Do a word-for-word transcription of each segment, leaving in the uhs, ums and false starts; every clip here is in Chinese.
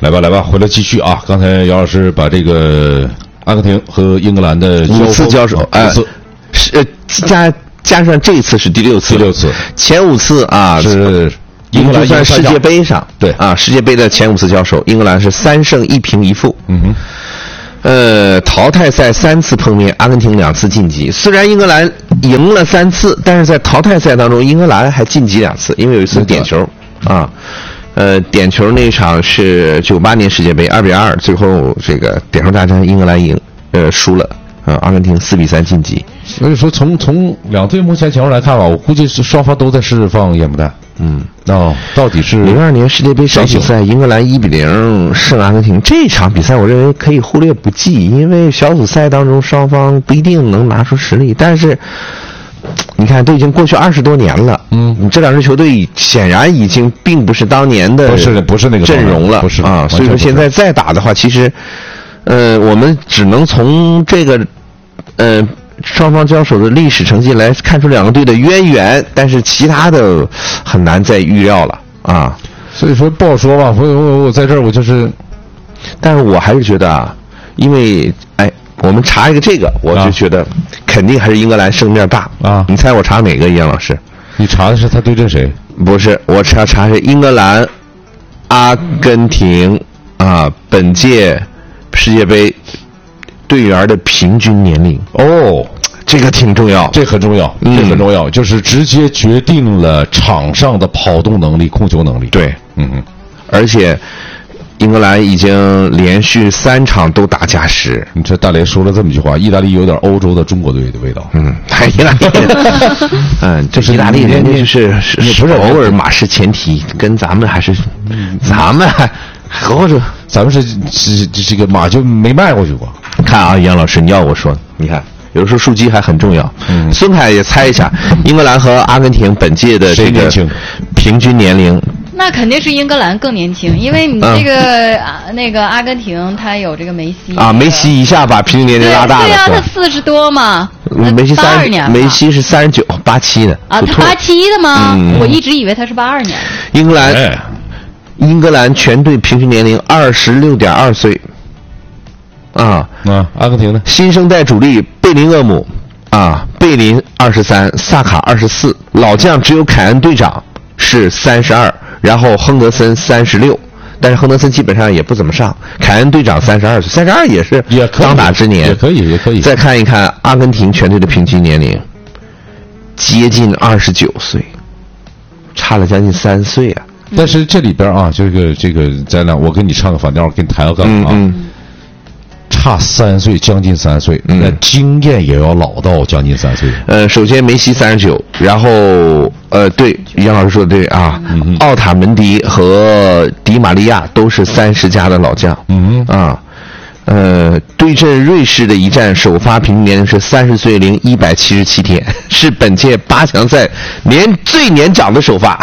来吧来吧，回来继续啊！刚才姚老师把这个阿根廷和英格兰的五次交手， 五次， 是呃加加上这一次是第六次， 第六次， 前五次啊是英格兰算世界杯上， 对啊，世界杯的前五次交手，英格兰是三胜一平一负， 嗯哼。 呃，淘汰赛三次碰面，阿根廷两次晋级。虽然英格兰赢了三次，但是在淘汰赛当中，英格兰还晋级两次，因为有一次点球啊。呃，点球那场是九八年世界杯二比二，最后这个点球大战，英格兰赢，呃，输了，呃，阿根廷四比三晋级。 所以说从，从从两队目前情况来看吧，我估计是双方都在释放烟幕弹。 嗯， 哦，到底是零二年世界杯小组赛，英格兰一比零胜阿根廷。这场比赛我认为可以忽略不计，因为小组赛当中双方不一定能拿出实力。但是，你看都已经过去二十多年了，嗯，你这两支球队显然已经并不是当年的不是不是那个阵容了， 不是啊。所以说现在再打的话，其实，呃，我们只能从这个，呃。双方交手的历史成绩来看出两个队的渊源，但是其他的很难再预料了啊。 所以说不好说吧。我我我在这儿我就是， 但是我还是觉得啊，因为哎，我们查一个这个，我就觉得肯定还是英格兰胜面大啊。你猜我查哪个，严老师？ 你查的是他对阵谁？ 不是，我查查是英格兰、阿根廷啊，本届世界杯队员的平均年龄哦， 这个挺重要， 这很重要， 嗯、 这很重要，就是直接决定了场上的跑动能力、控球能力。 对， 嗯嗯， 而且英格兰已经连续三场都打加时。 你这大雷说了这么一句话，意大利有点欧洲的中国队的味道。 嗯，还意大利，嗯，这意大利人家就是是不是偶尔马失前蹄，跟咱们还是，咱们还或者咱们是是这个马就没迈过去过。 看啊，杨老师，你要我说，你看，有时候数据还很重要。嗯，孙凯也猜一下，英格兰和阿根廷本届的这个平均年龄。 那肯定是英格兰更年轻，因为你这个、嗯、那个阿根廷他有这个梅西啊，梅西一下把平均年龄拉大了。 对啊，他四十多嘛， 梅西三二年， 梅西是三十九，八七的啊，他八七的吗、嗯？我一直以为他是八二年。 英格兰，哎、英格兰全队平均年龄二十六点二岁。啊啊！阿根廷呢？ 新生代主力贝林厄姆啊，贝林二十三，萨卡二十四，老将只有凯恩队长是三十二，然后亨德森三十六，但是亨德森基本上也不怎么上。凯恩队长三十二岁，三十二也是当打之年， 也可以，也可以。 再看一看阿根廷全队的平均年龄，接近二十九岁，差了将近三岁啊！ 但是这里边啊，这个这个，咱俩我跟你唱个反调，给你抬个杠啊。嗯嗯，差三岁，将近三岁，那经验也要老到将近三岁。 呃，首先梅西三十九，然后呃，对，杨老师说的对啊，嗯、奥塔门迪和迪玛利亚都是三十加的老将。嗯啊，呃，对阵瑞士的一战首发平均年龄是三十岁零一百七十七天，是本届八强赛年最年长的首发。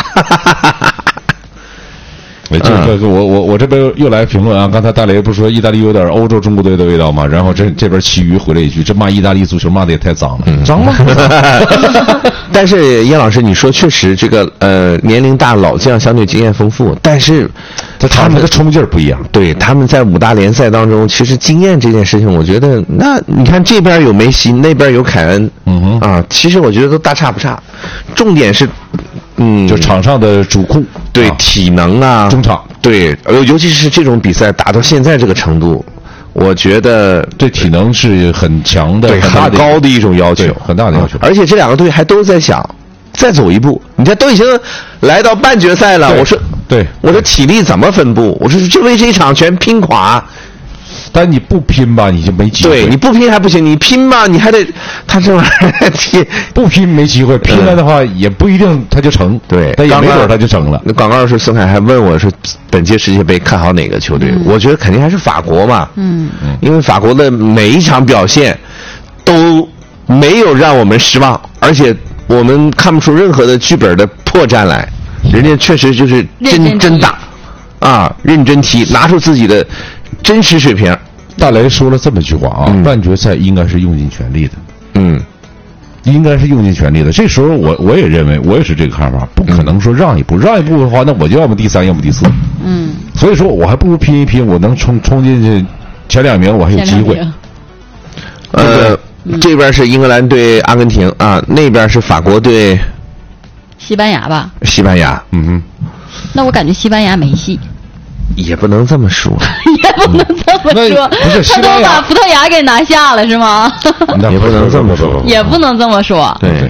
哎，这个我我我这边又来评论啊！刚才大雷不是说意大利有点欧洲中国队的味道吗？然后这这边其余回了一句：“这骂意大利足球骂的也太脏了，嗯、脏吗？” 但是叶老师，你说确实这个呃年龄大老将相对经验丰富，但是他们的冲劲儿不一样。 对，他们在五大联赛当中，其实经验这件事情，我觉得那你看这边有梅西，那边有凯恩，嗯哼啊，其实我觉得都大差不差。重点是。嗯， 就场上的主控， 对、啊、体能啊， 中场， 对，尤其是这种比赛打到现在这个程度，我觉得对体能是很强的， 对很大的很高的一种要求， 很大的要求。 而且这两个队还都在想再走一步，你看都已经来到半决赛了，我说， 对， 我说体力怎么分布？我说就为这一场全拼垮。 但你不拼吧，你就没机会。 对，你不拼还不行，你拼吧，你还得他这玩意儿不拼没机会，拼了的话也不一定他就成。 对， 但也没准他就成了。 那广告是孙凯还问我是本届世界杯看好哪个球队？嗯、我觉得肯定还是法国嘛。嗯，因为法国的每一场表现都没有让我们失望，而且我们看不出任何的剧本的破绽来，人家确实就是真真打啊，认真踢，拿出自己的真实水平。 大雷说了这么一句话啊，嗯、半决赛应该是用尽全力的，嗯，应该是用尽全力的。这时候我我也认为，我也是这个看法，不可能说让一步，让一步的话，那我就要么第三，要么第四，嗯， 所以说我还不如拼一拼，我能冲冲进去前两名，我还有机会。 呃，嗯、这边是英格兰对阿根廷啊，那边是法国对西班牙吧？ 西班牙，嗯哼。 那我感觉西班牙没戏。 也不能这么说， 也不能这么说， 不是他都把葡萄牙给拿下了是吗？ 也不能这么说， 也不能这么说， 对。